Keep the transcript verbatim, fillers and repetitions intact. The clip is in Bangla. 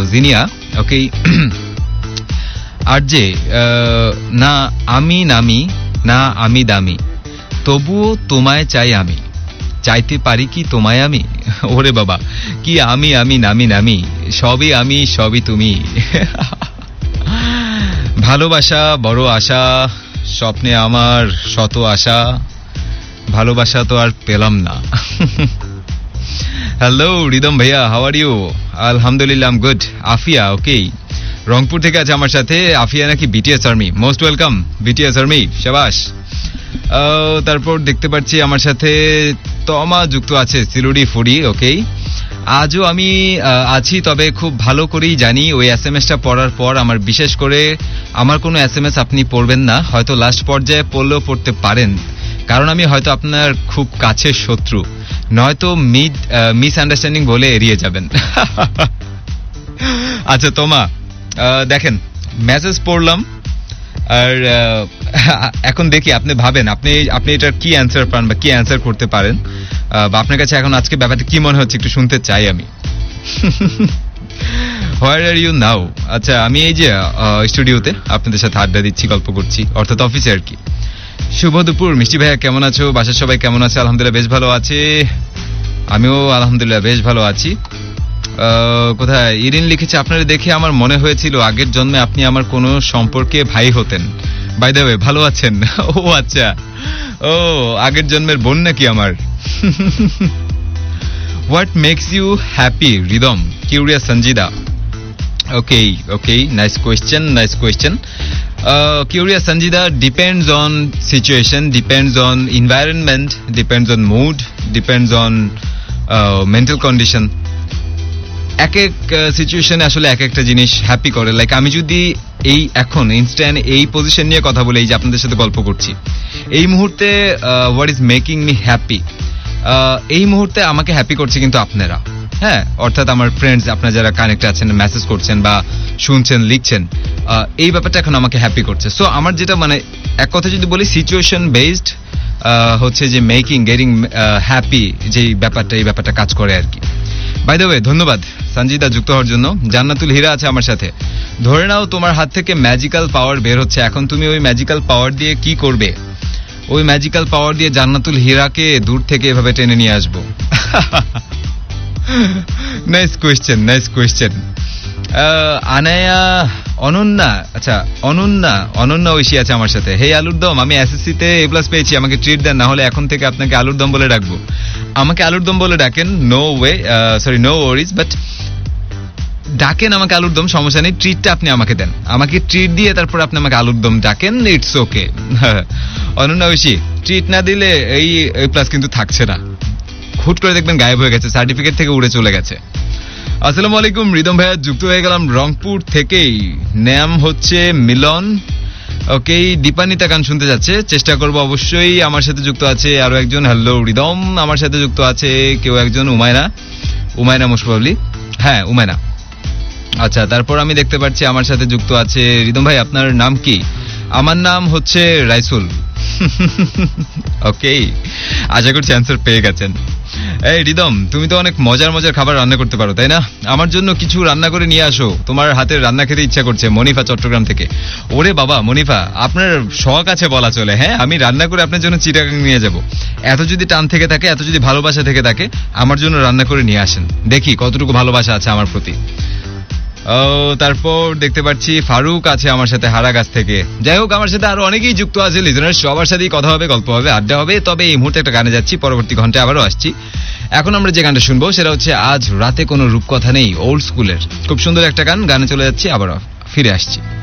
জিনিয়া ওকে আর যে না আমি নামি না আমি দামি তবুও তোমায় চাই আমি চাইতে পারি কি তোমায় আমি ওরে বাবা কি আমি আমি নামি নামি সবই আমি সবই তুমি ভালোবাসা বড় আশা স্বপ্নে আমার শত আশা ভালোবাসা তো আর পেলাম না হ্যালো রিদম ভাইয়া হাউ আর ইউ আলহামদুলিল্লাহ আই এম গুড আফিয়া ওকে রংপুর থেকে আছে আমার সাথে আফিয়া নাকি BTS army most welcome BTS army শাবাশ তারপর দেখতে পাচ্ছি আমার সাথে তমা যুক্ত আছে সিলুড়ি ফুডি ওকে আজও আমি আছি তবে খুব ভালো করেই জানি ওই এস এম এসটা পড়ার পর আমার বিশেষ করে আমার কোনো এস এম এস আপনি পড়বেন না হয়তো লাস্ট পর্যায়ে পড়লেও পড়তে পারেন কারণ আমি হয়তো আপনার খুব কাছের শত্রু নয়তো মিড মিস আন্ডারস্ট্যান্ডিং বলে এড়িয়ে যাবেন আচ্ছা তোমা দেখেন মেসেজ পড়লাম আর এখন দেখি আপনি ভাবেন আপনি আপনি এটার কি অ্যান্সার পান বা কি অ্যান্সার করতে পারেন বা আপনার কাছে এখন আজকে ব্যাপারটা কি মনে হচ্ছে একটু শুনতে চাই আমি হোয়ার আর ইউ নাও আচ্ছা আমি এই যে স্টুডিওতে আপনাদের সাথে আড্ডা দিচ্ছি গল্প করছি অর্থাৎ অফিসে আর কি শুভ দুপুর মিষ্টি ভাইয়া কেমন আছো বাসার সবাই কেমন আছে আলহামদুলিল্লাহ বেশ ভালো আছে আমিও আলহামদুলিল্লাহ বেশ ভালো আছি কোথায় ইরিন লিখেছে আপনারা দেখে আমার মনে হয়েছিল আগের জন্মে আপনি আমার কোনো সম্পর্কে ভাই হতেন বাই দ্য ওয়ে ভালো আছেন ও আচ্ছা ও আগের জন্মের বোন নাকি আমার what makes you happy rhythm curious Sanjida okay okay nice question nice question curious Sanjida depends on situation depends on environment depends on mood depends on mental condition এক এক সিচুয়েশনে আসলে এক একটা জিনিস হ্যাপি করে লাইক আমি যদি এই এখন ইনস্ট্যান্ট এই পজিশন নিয়ে কথা বলি এই যে আপনাদের সাথে গল্প করছি এই মুহূর্তে what is making me happy এই মুহূর্তে আমাকে হ্যাপি করছে কিন্তু আপনারা হ্যাঁ অর্থাৎ আমার ফ্রেন্ডস আপনারা যারা কানেক্ট আছেন মেসেজ করছেন বা শুনছেন লিখছেন এই ব্যাপারটা এখন আমাকে হ্যাপি করছে সো আমার যেটা মানে এক কথা যদি বলি সিচুয়েশন বেসড হচ্ছে যে মেকিং গেটিং হ্যাপি যে ব্যাপারটা এই ব্যাপারটা কাজ করে আর কি বাই দ্য ওয়ে ধন্যবাদ সঞ্জিদা যুক্ত হওয়ার জন্য জান্নাতুল হীরা আছে আমার সাথে ধরে নাও তোমার হাত থেকে ম্যাজিক্যাল পাওয়ার বের হচ্ছে এখন তুমি ওই ম্যাজিক্যাল পাওয়ার দিয়ে কি করবে ওই ম্যাজিক্যাল পাওয়ার দিয়ে জান্নাতুল হীরাকে দূর থেকে এভাবে টেনে নিয়ে আসবো nice question nice question Anaya Ananya আচ্ছা অনন্যা অনন্যা ঐশী আছে আমার সাথে হে আলুর দম আমি এসএসসি তে এ প্লাস পেয়েছি আমাকে ট্রিট দেন না হলে এখন থেকে আপনাকে আলুর দম বলে ডাকবো আমাকে আলুর দম বলে ডাকেন no way sorry no worries but ডাকেন আমাকে আলুর দম সমস্যা নেই ট্রিটটা আপনি আমাকে দেন আমাকে ট্রিট দিয়ে তারপর আপনি আমাকে আলুর দম ডাকেন it's okay Ananya Oishi treat না দিলে এই এ প্লাস কিন্তু থাকছে না হুট করে দেখবেন গায়েব হয়ে গেছে সার্টিফিকেট থেকে উড়ে চলে গেছে আসসালামু আলাইকুম রিদম ভাইয়া যুক্ত হয়ে গেলাম রংপুর থেকেই নাম হচ্ছে মিলন ওকে দীপানিতা গান শুনতে যাচ্ছে চেষ্টা করব অবশ্যই আমার সাথে যুক্ত আছে আরো একজন হ্যালো রিদম আমার সাথে যুক্ত আছে কেউ একজন উমায়না উমায়না মুশফাউলি হ্যাঁ উমায়না আচ্ছা তারপর আমি দেখতে পাচ্ছি আমার সাথে যুক্ত আছে রিদম ভাই আপনার নাম কি আমার নাম হচ্ছে রাইসুল ওকে আশা করছি অ্যান্সার পেয়ে গেছেন এই রিদম তুমি তো অনেক মজার মজার খাবার রান্না করতে পারো তাই না আমার জন্য কিছু রান্না করে নিয়ে আসো তোমার হাতের রান্না খেতে ইচ্ছা করছে মনিফা চট্টগ্রাম থেকে ওরে বাবা মনিফা আপনার শখ আছে বলা চলে হ্যাঁ আমি রান্না করে আপনার জন্য চিটাগাং নিয়ে যাব এত যদি টান থেকে থাকে এত যদি ভালোবাসা থেকে থাকে আমার জন্য রান্না করে নিয়ে আসেন দেখি কতটুকু ভালোবাসা আছে আমার প্রতি ও তারপর দেখতে পাচ্ছি ফারুক আছে আমার সাথে হারাগাছ থেকে যাই হোক আমার সাথে আরো অনেকেই যুক্ত আছে লিজনার সবার সাথেই কথা হবে গল্প হবে আড্ডা হবে তবে এই মুহূর্তে একটা গানে যাচ্ছি পরবর্তী ঘন্টায় আবারও আসছি এখন আমরা যে গানটা শুনবো সেটা হচ্ছে আজ রাতে কোনো রূপকথা নেই ওল্ড স্কুলের খুব সুন্দর একটা গান গানে চলে যাচ্ছি আবারও ফিরে আসছি